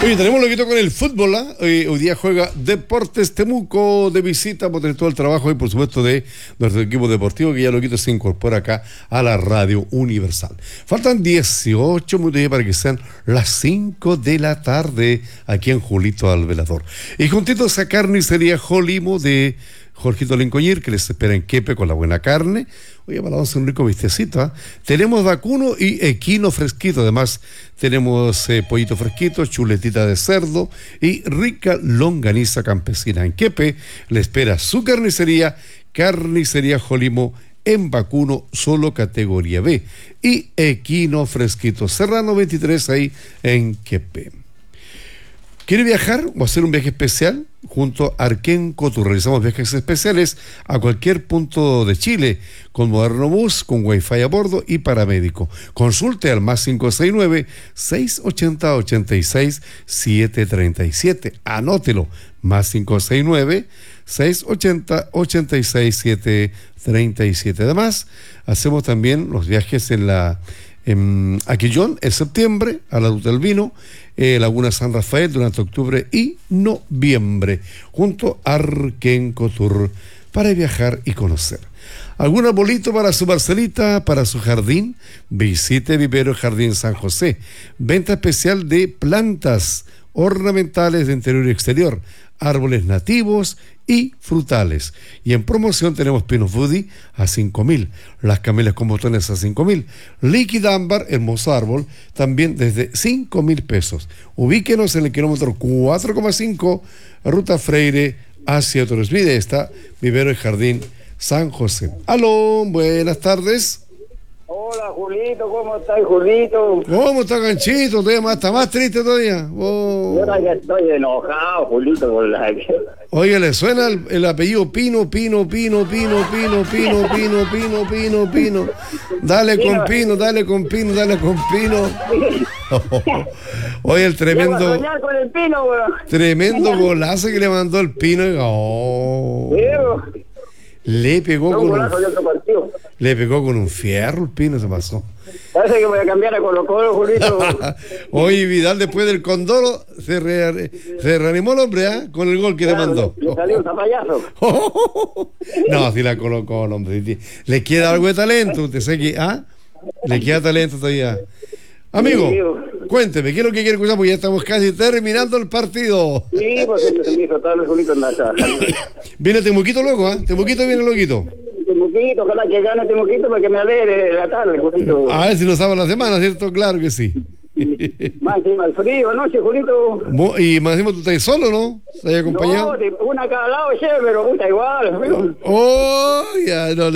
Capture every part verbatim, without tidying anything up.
Oye, tenemos lo quito con el fútbol, ¿ah? Hoy, hoy día juega Deportes Temuco de visita, por tener todo el trabajo y por supuesto de nuestro equipo deportivo, que ya lo quito se incorpora acá a la Radio Universal. Faltan dieciocho minutos para que sean las cinco de la tarde aquí en Julito al Velador. Y juntito esa carnicería Jolimo de Jorgito Lincoñir, que les espera en Quepe con la buena carne. Oye, para vamos a un rico vistecito, ¿eh? Tenemos vacuno y equino fresquito. Además, tenemos eh, pollito fresquito, chuletita de cerdo y rica longaniza campesina. En Quepe le espera su carnicería, Carnicería Jolimo, en vacuno, solo categoría B. Y equino fresquito, Serrano veintitrés, ahí en Quepe. ¿Quiere viajar o hacer un viaje especial? Junto a Arquenco Tour realizamos viajes especiales a cualquier punto de Chile con moderno bus, con wifi a bordo y paramédico. Consulte al más cinco seis nueve, seis ochenta, ochenta y seis, setecientos treinta y siete. Anótelo, más cinco seis nueve, seis ochenta, ochenta y seis, setecientos treinta y siete. Además, hacemos también los viajes en la en Aquillón en septiembre, a la Ruta del Vino, eh, Laguna San Rafael durante octubre y noviembre, junto a Arquenco Tour, para viajar y conocer. ¿Algún arbolito para su parcelita, para su jardín? Visite Vivero Jardín San José, venta especial de plantas ornamentales de interior y exterior, árboles nativos y frutales. Y en promoción tenemos pinos Woody a cinco mil, las camelas con botones a cinco mil, líquida ámbar, hermoso árbol, también desde cinco mil pesos. Ubíquenos en el kilómetro cuatro coma cinco, Ruta Freire hacia Torres Vide. Está Vivero y Jardín San José. Aló, buenas tardes. Hola, Julito, ¿cómo estás, Julito? ¿Cómo está, Ganchito? ¿Todavía más, está más triste todavía? Oh. Yo ya estoy enojado, Julito, con la... Oye, ¿le suena el, el apellido Pino, Pino, Pino, Pino, Pino, Pino, Pino, Pino, Pino, Pino? Dale con Pino, dale con Pino, dale con Pino. Oye, el tremendo... Con el Pino, bro. Tremendo golazo que le mandó el Pino. Oh. Sí, le pegó no, con un, un le pegó con un fierro el Pino, se pasó. Parece que voy a cambiar a Colo Colo, Julito. Oye, Vidal después del Condoro se, re, se reanimó el hombre, ¿eh? Con el gol que claro, le mandó. Le salió un zapallazo. No, si la colocó, hombre. Le queda algo de talento, usted sabe que, ¿ah? Le queda talento todavía. Amigo, cuénteme, ¿qué es lo que quiere escuchar? Porque ya estamos casi terminando el partido. Sí, pues se me hizo todo el Julito en la casa. Viene Temuquito loco, ¿ah? ¿eh? Temuquito viene loquito. Temuquito, ojalá que gane Temuquito para que me alegre la tarde, Julito. A ver si nos sabe la semana, ¿cierto? Claro que sí. Más encima el frío anoche, Julito. Y más encima tú estás solo, ¿no? ¿Estás acompañado? No, una a cada lado, che, pero puta igual. Oh, ya no le...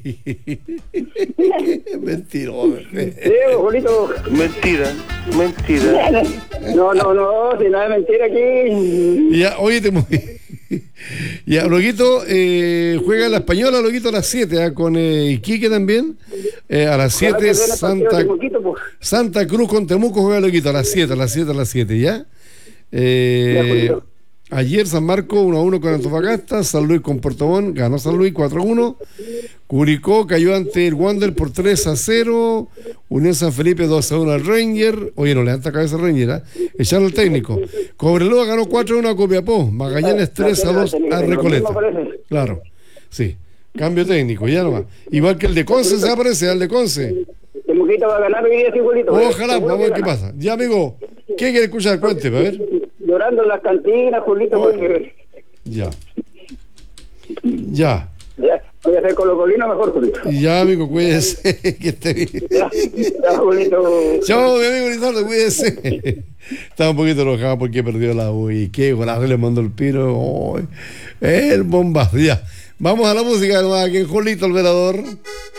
Mentiroso. Sí, Julito. Mentira, mentira. No, no, no, si nada es mentira aquí. Ya, oye, te... Ya, Loquito, eh, juega la Española, Loquito, a las siete, ¿eh? Con eh, Iquique también. Eh, a las siete, Santa, Santa Cruz con Temuco juega Loquito, a las siete, a las siete, a las siete, ¿ya? Eh, ayer San Marco uno a uno con Antofagasta, San Luis con Puerto Montt, ganó San Luis cuatro a uno. Curicó cayó ante el Wander por tres a cero. Unión San Felipe dos a uno al Ranger. Oye, no levanta cabeza al Ranger, ¿eh? Echaron al técnico. Cobreloa ganó cuatro a uno a Copiapó. Magallanes tres a dos a Recoleta. Claro, sí. Cambio técnico, ya nomás. Igual que el de Conce se aparece, al de Conce. Temuquito va a ganar hoy día, sí, Julito. Ojalá, vamos a ver qué pasa. Ya, amigo, ¿qué quiere escuchar? Cuénteme, a ver. Llorando en las cantinas, Julito, oh. porque... Ya. Ya. Ya, voy a hacer colocolino mejor, Julito. Ya, amigo, cuídese. Que esté bien. Ya, ya, Julito. Chao, mi amigo Lizardo, cuídese. Estaba un poquito enojado porque perdió la U y qué golazo le mandó el Pino. Oh, el bombazo. Ya. Vamos a la música nomás aquí en Julito el Velador.